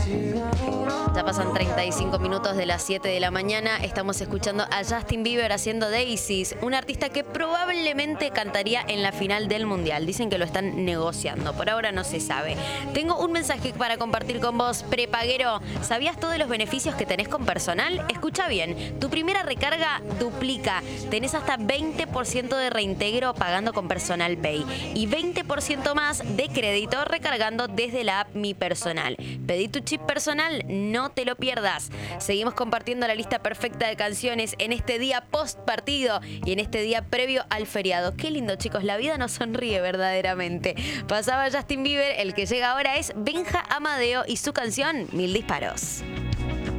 Ya pasan 35 minutos de las 7 de la mañana. Estamos escuchando a Justin Bieber haciendo Daisies, un artista que probablemente cantaría en la final del Mundial. Dicen que lo están negociando. Por ahora no se sabe. Tengo un mensaje para compartir con vos, prepaguero. ¿Sabías todos los beneficios que tenés con personal? Escucha bien. Tu primera recarga duplica. Tenés hasta 20% de reintegro pagando con Personal Pay y 20% más de crédito recargando desde la app Mi Personal. Pedí tu chip personal, no te lo pierdas. Seguimos compartiendo la lista perfecta de canciones en este día post partido y en este día previo al feriado. Qué lindo, chicos, la vida nos sonríe verdaderamente. Pasaba Justin Bieber, el que llega ahora es Benja Amadeo y su canción Mil Disparos.